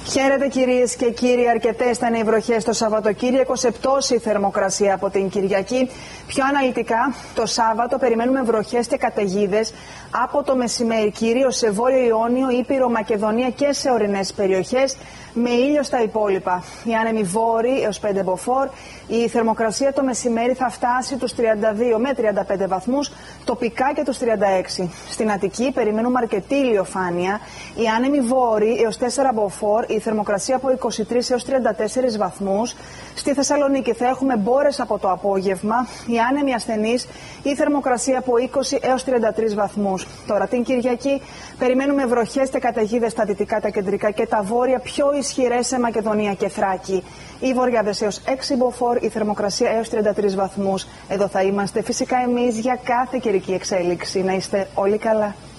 Χαίρετε κυρίες και κύριοι, αρκετές ήταν οι βροχές το Σαββατοκύριακο, σε πτώση η θερμοκρασία από την Κυριακή. Πιο αναλυτικά, το Σάββατο περιμένουμε βροχές και καταιγίδες από το μεσημέρι, κυρίως σε Βόρειο Ιόνιο, Ήπειρο, Μακεδονία και σε ορεινές περιοχές, με ήλιο στα υπόλοιπα. Οι άνεμοι βόρειοι έως 5 μποφόρ. Η θερμοκρασία το μεσημέρι θα φτάσει τους 32 με 35 βαθμούς, τοπικά και τους 36. Στην Αττική περιμένουμε αρκετή ηλιοφάνεια. Οι άνεμοι βόρειοι έως 4 μποφόρ, η θερμοκρασία από 23 έως 34 βαθμούς. Στη Θεσσαλονίκη θα έχουμε μπόρες από το απόγευμα. Οι άνεμοι ασθενείς, η θερμοκρασία από 20 έως 33 βαθμούς. Τώρα την Κυριακή περιμένουμε βροχές και καταιγίδες στα δυτικά, τα κεντρικά και τα βόρεια, πιο ισχυρές σε Μακεδονία και Θράκη. Οι βορειάδες έως 6 μποφόρ, η θερμοκρασία έως 33 βαθμούς. Εδώ θα είμαστε φυσικά εμείς για κάθε καιρική εξέλιξη. Να είστε όλοι καλά.